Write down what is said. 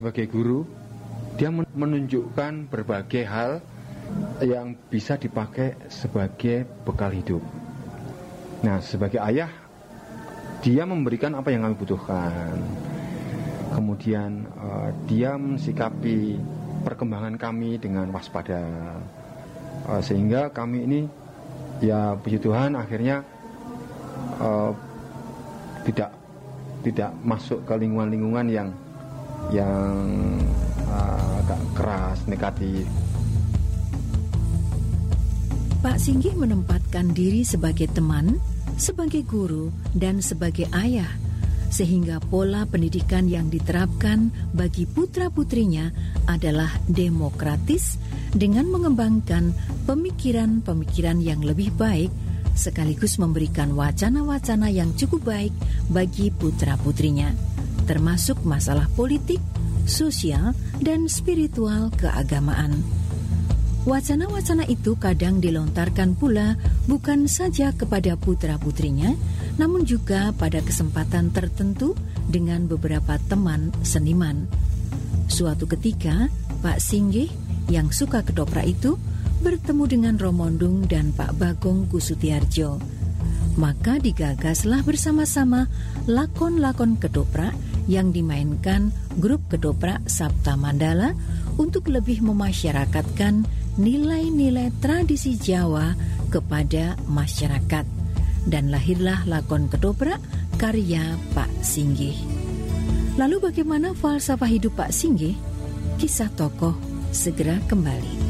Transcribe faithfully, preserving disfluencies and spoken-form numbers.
sebagai guru, dia menunjukkan berbagai hal yang bisa dipakai sebagai bekal hidup. Nah, sebagai ayah, dia memberikan apa yang kami butuhkan. Kemudian uh, dia mensikapi perkembangan kami dengan waspada, uh, sehingga kami ini, ya puji Tuhan, akhirnya uh, tidak tidak masuk ke lingkungan-lingkungan yang yang uh, agak keras, negatif. Pak Singgih menempatkan diri sebagai teman, sebagai guru, dan sebagai ayah, sehingga pola pendidikan yang diterapkan bagi putra-putrinya adalah demokratis dengan mengembangkan pemikiran-pemikiran yang lebih baik, sekaligus memberikan wacana-wacana yang cukup baik bagi putra-putrinya, termasuk masalah politik, sosial, dan spiritual keagamaan. Wacana-wacana itu kadang dilontarkan pula bukan saja kepada putra-putrinya, namun juga pada kesempatan tertentu dengan beberapa teman seniman. Suatu ketika, Pak Singgih yang suka ketoprak itu bertemu dengan Romondung dan Pak Bagong Kusutiarjo. Maka digagaslah bersama-sama lakon-lakon ketoprak yang dimainkan grup ketoprak Sabta Mandala untuk lebih memasyarakatkan nilai-nilai tradisi Jawa kepada masyarakat. Dan lahirlah lakon ketoprak karya Pak Singgih. Lalu bagaimana falsafah hidup Pak Singgih? Kisah tokoh segera kembali.